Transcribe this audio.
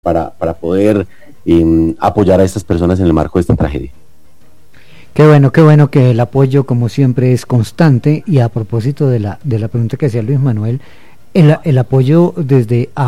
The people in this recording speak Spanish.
para poder apoyar a estas personas en el marco de esta tragedia. Qué bueno que el apoyo, como siempre, es constante. Y a propósito de la pregunta que hacía Luis Manuel, el apoyo desde